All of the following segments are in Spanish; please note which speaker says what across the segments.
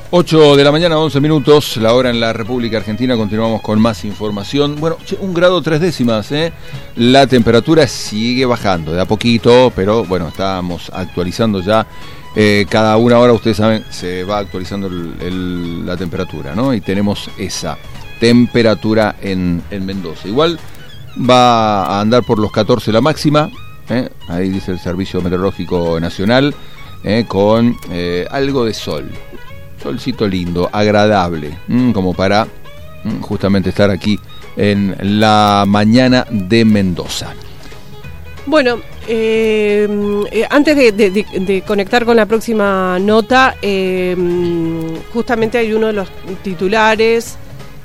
Speaker 1: 8 de la mañana, 11 minutos, la hora en la República Argentina. Continuamos con más información. Bueno, 1,3 grados, la temperatura sigue bajando de a poquito, pero bueno, estamos actualizando ya. Cada una hora, ustedes saben, se va actualizando la temperatura, ¿no? Y tenemos esa temperatura en Mendoza. Igual va a andar por los 14 la máxima, ahí dice el Servicio Meteorológico Nacional, con algo de sol. Solcito lindo, agradable, como para justamente estar aquí en la mañana de Mendoza.
Speaker 2: Bueno, antes de conectar con la próxima nota, justamente hay uno de los titulares.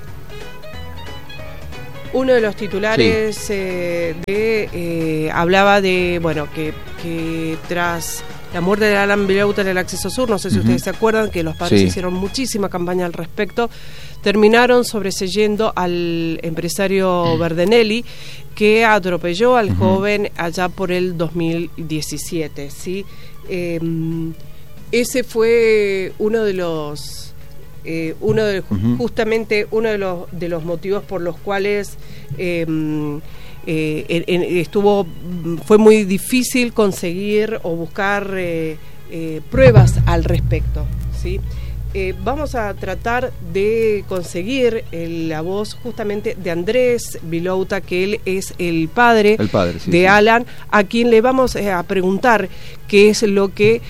Speaker 2: Sí. Hablaba de, bueno, que tras la muerte de Alan Vilauta en el Acceso Sur, no sé si ustedes se acuerdan, que los padres hicieron muchísima campaña al respecto, terminaron sobreseyendo al empresario Verdenelli, que atropelló al joven allá por el 2017, ¿sí? Ese fue justamente uno de los motivos por los cuales fue muy difícil conseguir o buscar pruebas al respecto, ¿sí? Vamos a tratar de conseguir la voz justamente de Andrés Vilauta, que él es el padre de Alan, a quien le vamos a preguntar qué es lo que,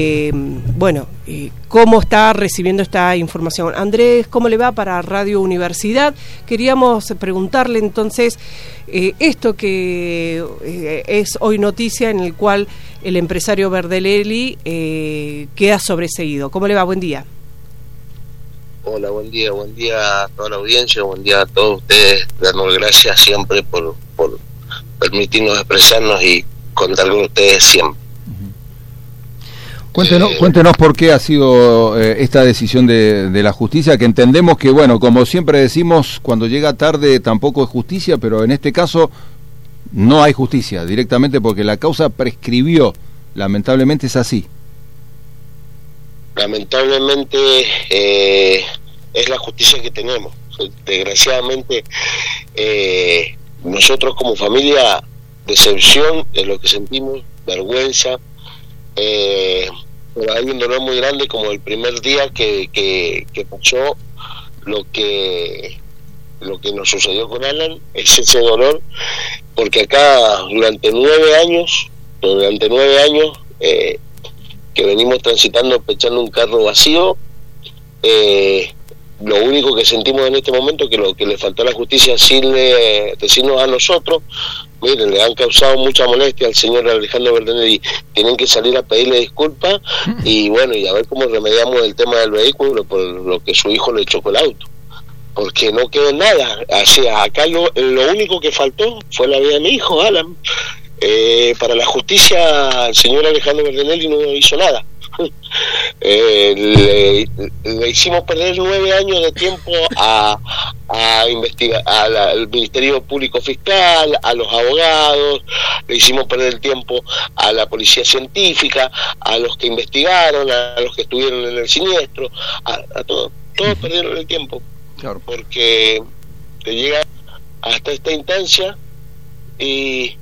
Speaker 2: cómo está recibiendo esta información. Andrés, ¿cómo le va para Radio Universidad? Queríamos preguntarle entonces esto que es hoy noticia, en el cual el empresario Verdenelli queda sobreseído. ¿Cómo le va? Buen día.
Speaker 3: Hola, buen día a toda la audiencia, buen día a todos ustedes, darnos gracias siempre por permitirnos expresarnos y contar con ustedes siempre.
Speaker 1: Cuéntenos por qué ha sido esta decisión de la justicia, que entendemos que, bueno, como siempre decimos, cuando llega tarde tampoco es justicia, pero en este caso no hay justicia directamente porque la causa prescribió, lamentablemente es así.
Speaker 3: Lamentablemente es la justicia que tenemos. Desgraciadamente nosotros como familia, decepción de lo que sentimos, vergüenza, pero hay un dolor muy grande como el primer día que pasó lo que nos sucedió con Alan, es ese dolor, porque acá durante 9 años que venimos transitando, pechando un carro vacío, lo único que sentimos en este momento, que lo que le faltó a la justicia decirnos a nosotros, miren, le han causado mucha molestia al señor Alejandro Verdenelli, tienen que salir a pedirle disculpas y bueno, y a ver cómo remediamos el tema del vehículo por lo que su hijo le chocó el auto, porque no quedó nada. O sea, acá lo único que faltó fue la vida de mi hijo, Alan. Para la justicia el señor Alejandro Verdenelli no hizo nada. Le hicimos perder 9 años de tiempo a investigar al Ministerio Público Fiscal, a los abogados, le hicimos perder el tiempo a la policía científica, a los que investigaron, a los que estuvieron en el siniestro, a todos perdieron el tiempo, claro, porque te llega hasta esta instancia y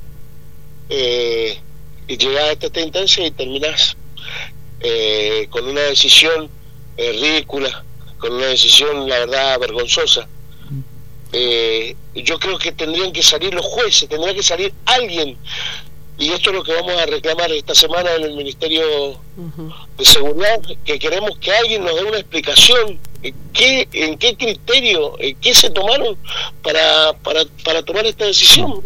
Speaker 3: llegas hasta esta instancia y terminás con una decisión ridícula, con una decisión, la verdad, vergonzosa. Yo creo que tendrían que salir los jueces, tendría que salir alguien, y esto es lo que vamos a reclamar esta semana en el Ministerio de Seguridad, que queremos que alguien nos dé una explicación, en qué criterio, qué se tomaron para tomar esta decisión,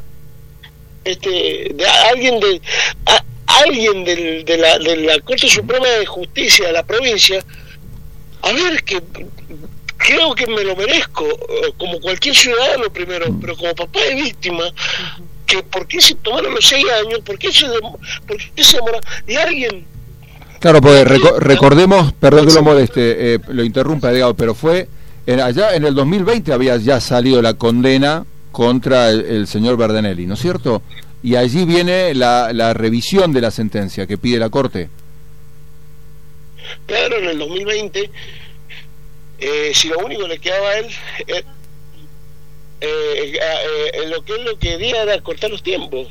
Speaker 3: alguien de la Corte Suprema de Justicia de la provincia. A ver, que creo que me lo merezco como cualquier ciudadano primero, pero como papá de víctima, que por qué se tomaron los 6 años, por qué se demora, y alguien.
Speaker 1: Claro, pues recordemos, perdón que lo moleste, lo interrumpa, digamos, pero fue allá en el 2020 había ya salido la condena contra el señor Verdenelli, ¿no es cierto? Y allí viene la revisión de la sentencia que pide la Corte.
Speaker 3: Claro, en el 2020, si lo único que le quedaba a él, lo que él lo quería era cortar los tiempos.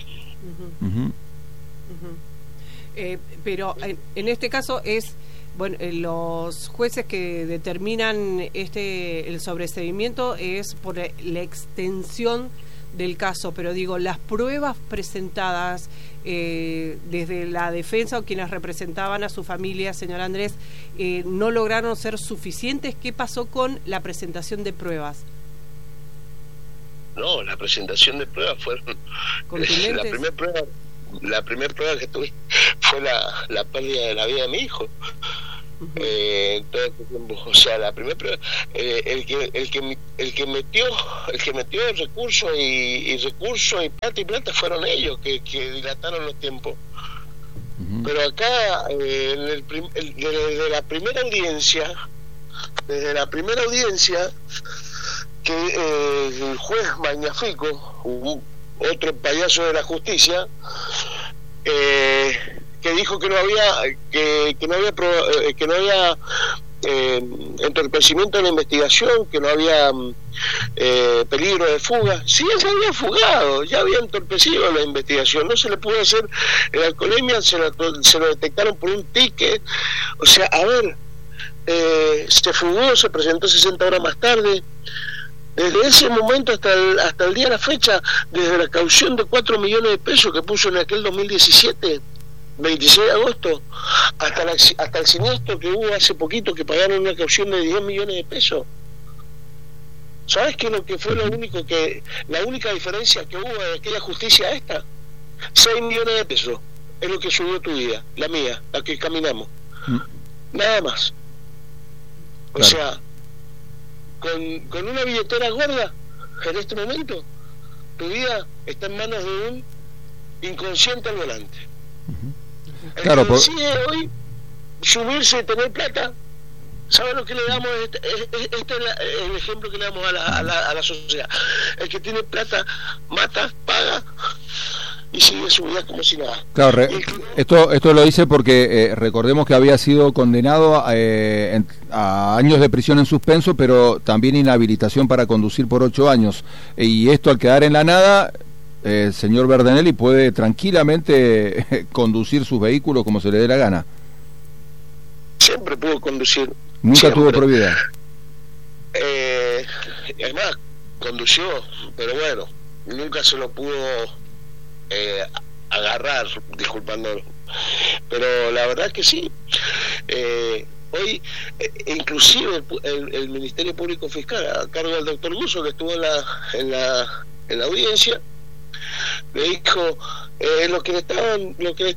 Speaker 2: Pero en este caso es, bueno, los jueces que determinan el sobreseimiento es por la extensión del caso, pero digo, las pruebas presentadas desde la defensa o quienes representaban a su familia, señor Andrés, no lograron ser suficientes. ¿Qué pasó con la presentación de pruebas?
Speaker 3: No, la presentación de pruebas fueron la primera prueba que tuve fue la pérdida de la vida de mi hijo. Todo este tiempo, o sea, la primera prueba, el que metió recursos y plata fueron ellos que dilataron los tiempos. Pero acá desde la primera audiencia que el juez Magnafico, otro payaso de la justicia, que dijo que no había entorpecimiento en la investigación, que no había peligro de fuga. Sí, él se había fugado, ya había entorpecido la investigación, no se le pudo hacer la alcoholemia, se lo detectaron por un ticket. O sea, a ver, se fugó, se presentó 60 horas más tarde. Desde ese momento hasta el día de la fecha, desde la caución de 4 millones de pesos que puso en aquel 2017, 26 de agosto, hasta el siniestro que hubo hace poquito, que pagaron una caución de 10 millones de pesos. ¿Sabes qué es lo que fue la única diferencia que hubo de aquella justicia a esta? 6 millones de pesos es lo que subió tu vida, la mía, la que caminamos. Nada más. O sea, con una billetera gorda, en este momento, tu vida está en manos de un inconsciente al volante.
Speaker 1: Claro,
Speaker 3: decide hoy subirse y tener plata, ¿sabes lo que le damos? Este es el ejemplo que le damos a la sociedad. El que tiene plata mata, paga y sigue su vida como si nada.
Speaker 1: Claro, esto lo hice porque recordemos que había sido condenado a años de prisión en suspenso, pero también inhabilitación para conducir por 8 años. Y esto, al quedar en la nada, señor Verdenelli puede tranquilamente conducir sus vehículos como se le dé la gana.
Speaker 3: Siempre pudo conducir.
Speaker 1: Nunca tuvo prohibida.
Speaker 3: Además, condució, pero bueno, nunca se lo pudo agarrar, disculpándolo. Pero la verdad es que sí. Hoy, inclusive el Ministerio Público Fiscal, a cargo del doctor Guso, que estuvo en la audiencia, le dijo lo que le estaban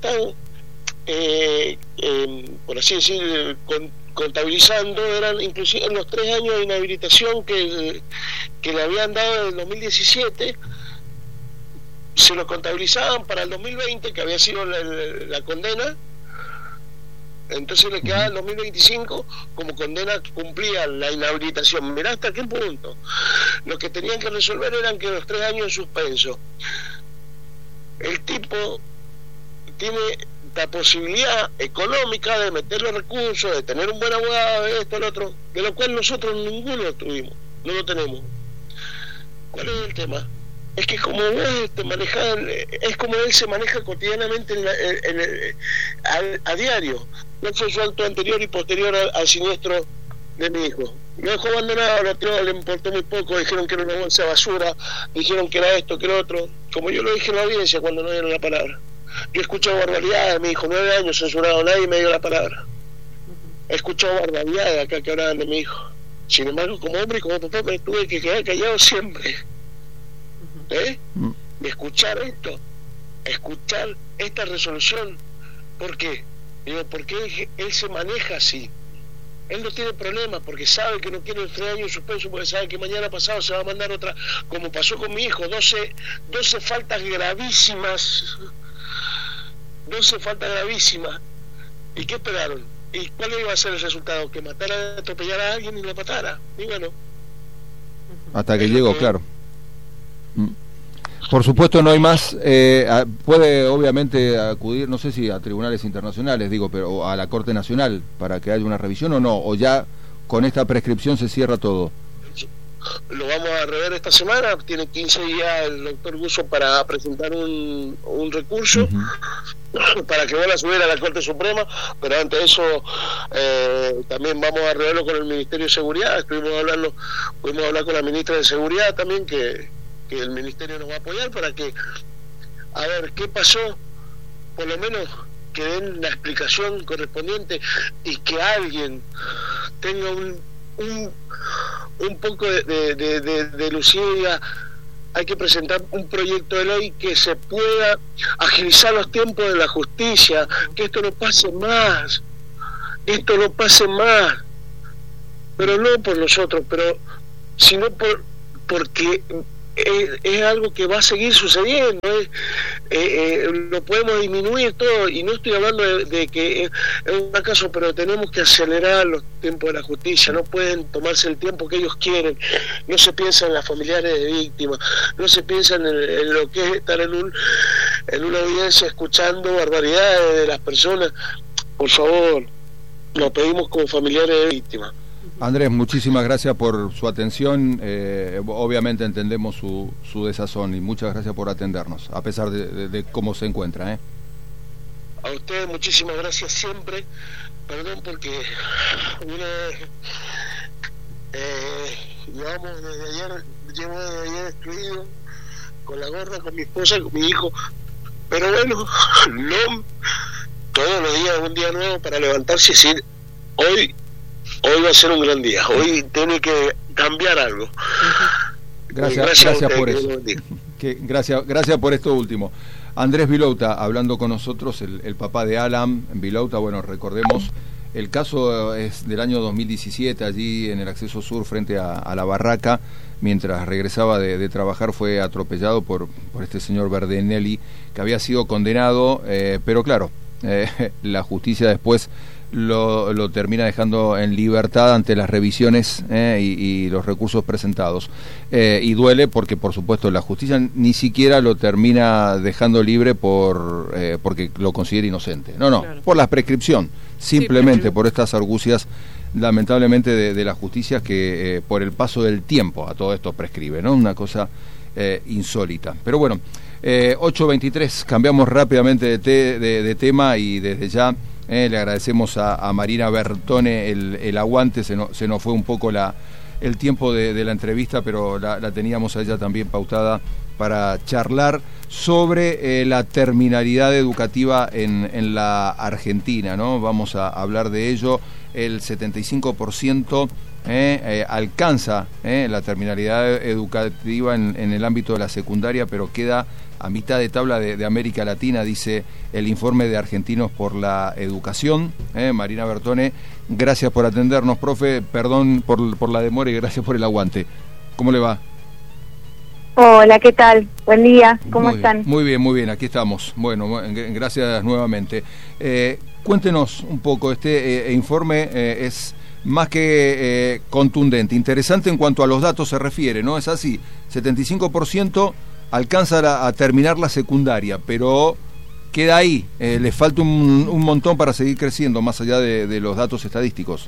Speaker 3: por así decir, contabilizando eran inclusive los 3 años de inhabilitación que le habían dado en el 2017, se lo contabilizaban para el 2020, que había sido la condena. Entonces le quedaba el 2025 como condena, cumplía la inhabilitación. Mirá hasta qué punto. Lo que tenían que resolver eran que los 3 años en suspenso. El tipo tiene la posibilidad económica de meter los recursos, de tener un buen abogado, de esto, lo otro, de lo cual nosotros ninguno lo tuvimos, no lo tenemos. ¿Cuál es el tema? Es que como vos te manejás, es como él se maneja cotidianamente a diario. No fue su acto anterior y posterior al siniestro de mi hijo. Lo dejó abandonado, lo tiró, le importó muy poco, dijeron que era una bolsa de basura, dijeron que era esto, que era otro. Como yo lo dije en la audiencia cuando no dieron la palabra. Yo he escuchado barbaridades de mi hijo, 9 años censurado, nadie me dio la palabra. He escuchado barbaridades acá que hablaban de mi hijo. Sin embargo, como hombre y como papá me tuve que quedar callado siempre. Y escuchar esto, escuchar esta resolución. ¿Por qué? Digo, porque él se maneja así. Él no tiene problema porque sabe que no quiere el 3 años en suspenso, porque sabe que mañana pasado se va a mandar otra, como pasó con mi hijo, 12 faltas gravísimas. 12 faltas gravísimas. ¿Y qué esperaron? ¿Y cuál iba a ser el resultado? Que matara, atropellara a alguien y lo matara. Y bueno.
Speaker 1: Hasta que llegó, claro. Por supuesto no hay más, puede obviamente acudir, no sé si a tribunales internacionales, digo, pero a la Corte Nacional para que haya una revisión o no, o ya con esta prescripción se cierra todo.
Speaker 3: Lo vamos a rever esta semana, tiene 15 días el doctor Guzzo para presentar un recurso para que vuelva a subir a la Corte Suprema, pero antes de eso también vamos a reverlo con el Ministerio de Seguridad. Pudimos hablar con la ministra de Seguridad también, que el Ministerio nos va a apoyar para que, a ver, qué pasó, por lo menos que den la explicación correspondiente y que alguien tenga un poco de lucidez. Hay que presentar un proyecto de ley que se pueda agilizar los tiempos de la justicia, que esto no pase más, pero no por nosotros, pero sino porque es algo que va a seguir sucediendo, lo podemos disminuir todo, y no estoy hablando de que es un fracaso, pero tenemos que acelerar los tiempos de la justicia. No pueden tomarse el tiempo que ellos quieren, no se piensa en las familiares de víctimas, no se piensa en lo que es estar en una audiencia escuchando barbaridades de las personas. Por favor, lo pedimos como familiares de víctimas.
Speaker 1: Andrés, muchísimas gracias por su atención, obviamente entendemos su desazón y muchas gracias por atendernos, a pesar de cómo se encuentra.
Speaker 3: A ustedes muchísimas gracias siempre, perdón porque llevo desde ayer destruido, con la gorda, con mi esposa, con mi hijo, pero bueno, no, todos los días es un día nuevo para levantarse y decir, hoy va a ser un gran día, hoy tiene que cambiar algo.
Speaker 1: Gracias por eso. Gracias por esto último. Andrés Vilouta, hablando con nosotros, el papá de Alan Vilouta. Bueno, recordemos, el caso es del año 2017, allí en el acceso sur frente a la barraca, mientras regresaba de trabajar fue atropellado por este señor Verdenelli, que había sido condenado, pero claro, la justicia después lo termina dejando en libertad ante las revisiones y los recursos presentados, y duele porque por supuesto la justicia ni siquiera lo termina dejando libre porque lo considera inocente, claro, por la prescripción, simplemente por estas argucias lamentablemente de la justicia, que por el paso del tiempo a todo esto prescribe, ¿no? Una cosa insólita. Pero bueno, 8:23, cambiamos rápidamente de tema, y desde ya le agradecemos a Marina Bertone el aguante. Se nos fue un poco el tiempo de la entrevista, pero la teníamos a ella también pautada para charlar sobre la terminalidad educativa en la Argentina, ¿no? Vamos a hablar de ello. El 75% alcanza la terminalidad educativa en el ámbito de la secundaria, pero queda a mitad de tabla de América Latina, dice el informe de Argentinos por la Educación. Marina Bertone, gracias por atendernos, profe, perdón por la demora y gracias por el aguante. ¿Cómo le va?
Speaker 4: Hola, ¿qué tal? Buen día, ¿cómo están?
Speaker 1: Muy bien, aquí estamos. Bueno, gracias nuevamente. Cuéntenos un poco, este informe es más que contundente, interesante en cuanto a los datos se refiere, ¿no? Es así, 75% alcanza a terminar la secundaria, pero queda ahí, le falta un montón para seguir creciendo, más allá de los datos estadísticos.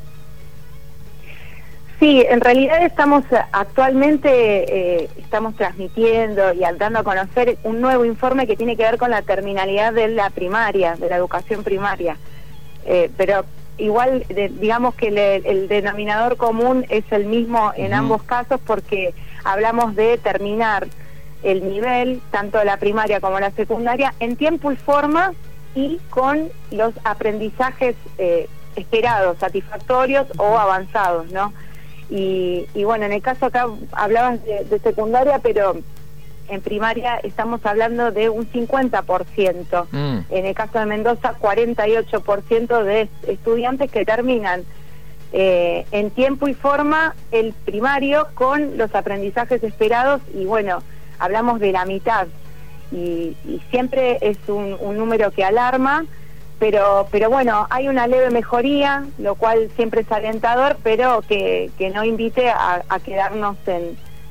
Speaker 4: Sí, en realidad actualmente estamos transmitiendo y dando a conocer un nuevo informe que tiene que ver con la terminalidad de la primaria, de la educación primaria, pero igual digamos que el denominador común es el mismo en ambos casos, porque hablamos de terminar el nivel, tanto de la primaria como la secundaria, en tiempo y forma y con los aprendizajes esperados, satisfactorios o avanzados, ¿no? Y bueno, en el caso acá hablabas de secundaria, pero en primaria estamos hablando de un 50%. En el caso de Mendoza, 48% de estudiantes que terminan en tiempo y forma el primario con los aprendizajes esperados, y bueno, hablamos de la mitad, y siempre es un número que alarma, pero bueno, hay una leve mejoría, lo cual siempre es alentador, pero que no invite a quedarnos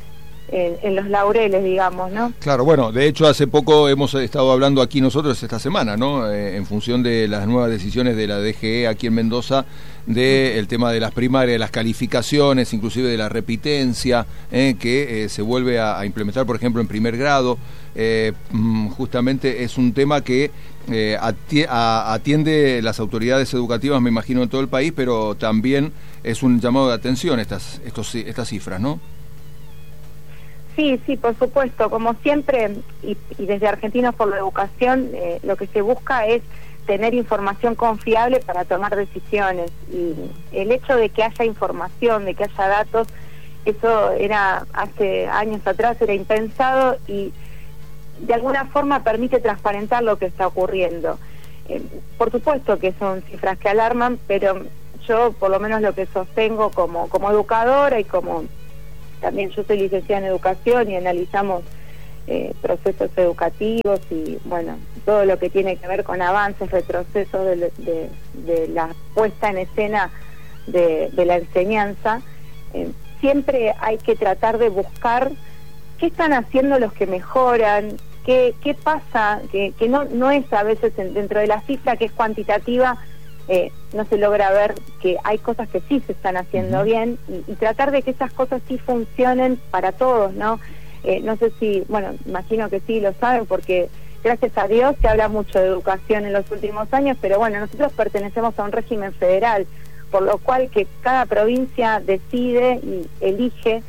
Speaker 4: en los laureles, digamos, ¿no?
Speaker 1: Claro, bueno, de hecho hace poco hemos estado hablando aquí nosotros esta semana, ¿no? En función de las nuevas decisiones de la DGE aquí en Mendoza, del tema de las primarias, de las calificaciones, inclusive de la repitencia, que se vuelve a implementar, por ejemplo, en primer grado. Justamente es un tema que atiende las autoridades educativas, me imagino, en todo el país, pero también es un llamado de atención estas cifras, ¿no?
Speaker 4: Sí, por supuesto. Como siempre, y desde Argentinos por la Educación, lo que se busca es tener información confiable para tomar decisiones. Y el hecho de que haya información, de que haya datos, eso era hace años atrás, era impensado y de alguna forma permite transparentar lo que está ocurriendo. Por supuesto que son cifras que alarman, pero yo por lo menos lo que sostengo como educadora y como también yo soy licenciada en educación y analizamos procesos educativos y bueno, todo lo que tiene que ver con avances, retrocesos de la puesta en escena de la enseñanza. Siempre hay que tratar de buscar qué están haciendo los que mejoran, qué pasa, que no es a veces dentro de la cifra que es cuantitativa, no se logra ver que hay cosas que sí se están haciendo bien y tratar de que esas cosas sí funcionen para todos, ¿no? No sé si, bueno, imagino que sí lo saben porque gracias a Dios se habla mucho de educación en los últimos años, pero bueno, nosotros pertenecemos a un régimen federal, por lo cual que cada provincia decide y elige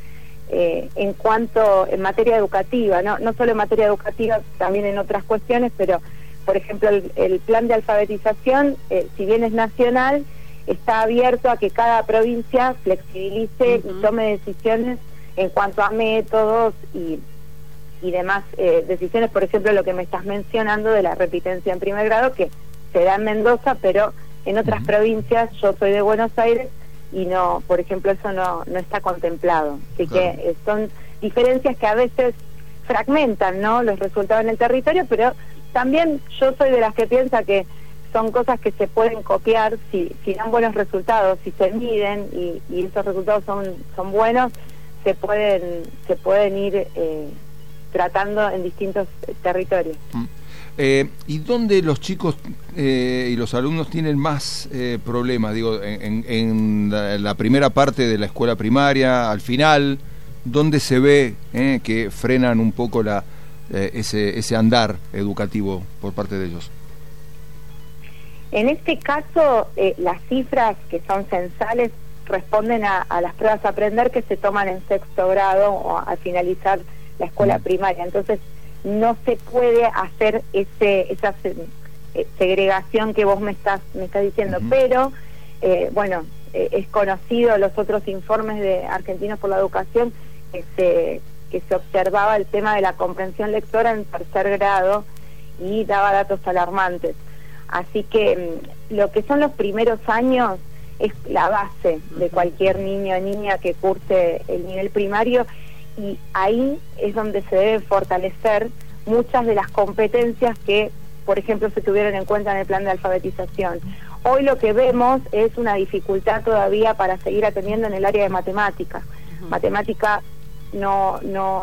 Speaker 4: en materia educativa, no solo en materia educativa, también en otras cuestiones, pero por ejemplo el plan de alfabetización, si bien es nacional, está abierto a que cada provincia flexibilice y tome decisiones en cuanto a métodos y demás decisiones, por ejemplo lo que me estás mencionando de la repitencia en primer grado, que se da en Mendoza, pero en otras provincias, yo soy de Buenos Aires, y no, por ejemplo, eso no está contemplado. Así que son diferencias que a veces fragmentan, ¿no?, los resultados en el territorio, pero también yo soy de las que piensa que son cosas que se pueden copiar si dan buenos resultados, si se miden y esos resultados son buenos, se pueden ir tratando en distintos territorios.
Speaker 1: ¿Y dónde los chicos y los alumnos tienen más problemas? Digo, en la primera parte de la escuela primaria, al final, ¿dónde se ve que frenan un poco ese andar educativo por parte de ellos?
Speaker 4: En este caso, las cifras que son censales responden a las pruebas a aprender que se toman en sexto grado o al finalizar la escuela primaria. Entonces, no se puede hacer esa segregación que vos me estás diciendo, pero bueno, es conocido los otros informes de Argentinos por la Educación que se observaba el tema de la comprensión lectora en tercer grado y daba datos alarmantes. Así que lo que son los primeros años es la base de cualquier niño o niña que curse el nivel primario, y ahí es donde se deben fortalecer muchas de las competencias que, por ejemplo, se tuvieron en cuenta en el plan de alfabetización. Hoy lo que vemos es una dificultad todavía para seguir atendiendo en el área de matemática. Matemática no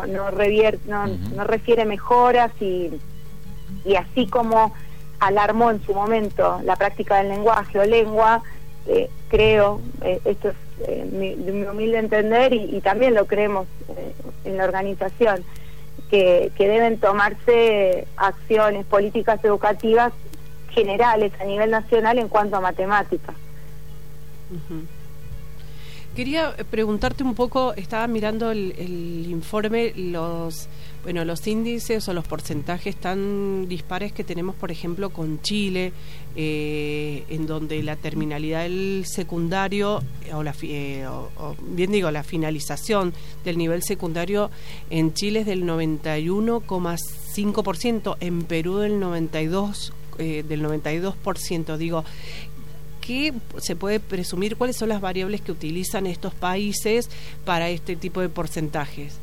Speaker 4: refiere mejoras y así como alarmó en su momento la práctica del lenguaje o lengua, creo, esto es mi humilde entender y también lo creemos en la organización, que deben tomarse acciones, políticas educativas generales a nivel nacional en cuanto a matemáticas.
Speaker 2: Quería preguntarte un poco, estaba mirando el informe, los índices o los porcentajes tan dispares que tenemos, por ejemplo, con Chile, en donde la terminalidad del secundario, la finalización del nivel secundario en Chile es del 91,5%, en Perú del 92%. Digo, ¿qué se puede presumir? ¿Cuáles son las variables que utilizan estos países para este tipo de porcentajes?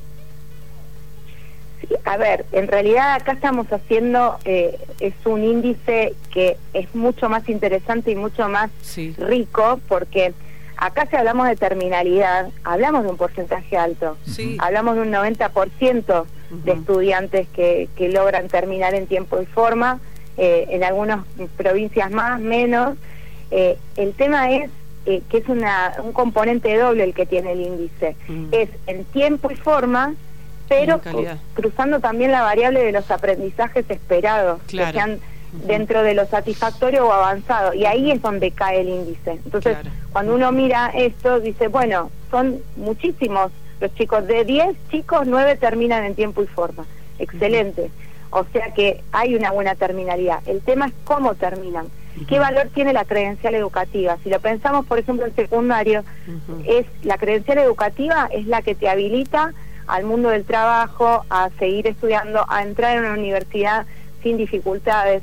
Speaker 4: Sí, a ver, en realidad acá estamos haciendo, es un índice que es mucho más interesante y mucho más rico, porque acá si hablamos de terminalidad, hablamos de un porcentaje alto.
Speaker 2: Sí.
Speaker 4: Hablamos de un 90% de estudiantes que logran terminar en tiempo y forma, en algunas provincias más, menos. El tema es que es un componente doble el que tiene el índice. Es en tiempo y forma, pero cruzando también la variable de los aprendizajes esperados, que sean dentro de lo satisfactorio o avanzado, y ahí es donde cae el índice. Entonces, cuando uno mira esto, dice, bueno, son muchísimos los chicos, de 10 chicos, 9 terminan en tiempo y forma. Excelente. O sea que hay una buena terminalidad. El tema es cómo terminan. ¿Qué valor tiene la credencial educativa? Si lo pensamos, por ejemplo, en secundario, es la credencial educativa es la que te habilita al mundo del trabajo, a seguir estudiando, a entrar en una universidad sin dificultades.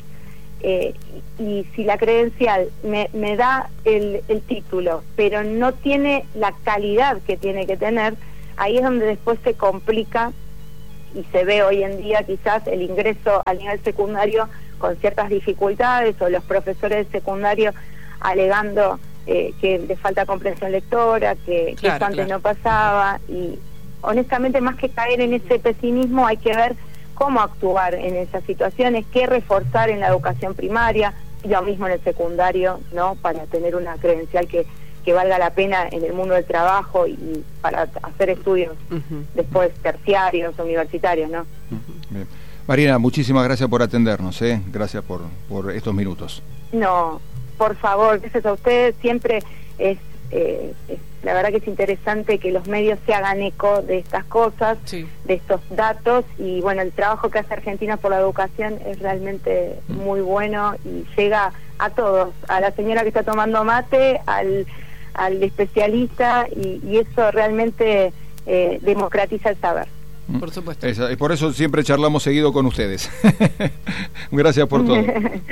Speaker 4: Y si la credencial me da el título, pero no tiene la calidad que tiene que tener, ahí es donde después se complica y se ve hoy en día quizás el ingreso al nivel secundario con ciertas dificultades, o los profesores de secundario alegando que les falta comprensión lectora, que eso antes no pasaba. Y honestamente, más que caer en ese pesimismo, hay que ver cómo actuar en esas situaciones, qué reforzar en la educación primaria, lo mismo en el secundario, ¿no? Para tener una credencial que valga la pena en el mundo del trabajo y para hacer estudios después terciarios, universitarios, ¿no?
Speaker 1: Bien. Mariana, muchísimas gracias por atendernos, gracias por estos minutos.
Speaker 4: No, por favor, gracias a ustedes. Siempre es la verdad que es interesante que los medios se hagan eco de estas cosas, de estos datos, y bueno, el trabajo que hace Argentina por la educación es realmente muy bueno y llega a todos, a la señora que está tomando mate, al especialista, y eso realmente democratiza el saber.
Speaker 2: Por supuesto.
Speaker 1: Y por eso siempre charlamos seguido con ustedes. Gracias por todo.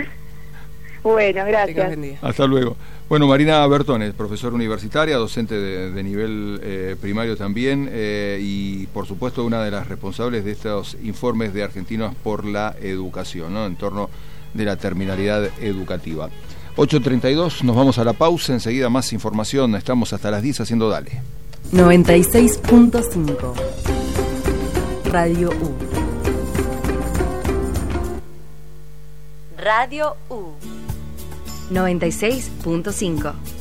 Speaker 4: Bueno, gracias.
Speaker 1: Hasta luego. Bueno, Marina Bertones, profesora universitaria, docente de nivel primario también, y por supuesto una de las responsables de estos informes de Argentinos por la Educación, ¿no? En torno de la terminalidad educativa. 8:32, nos vamos a la pausa, enseguida más información, estamos hasta las 10 haciendo Dale.
Speaker 5: 96.5 Radio U. Radio U. 96.5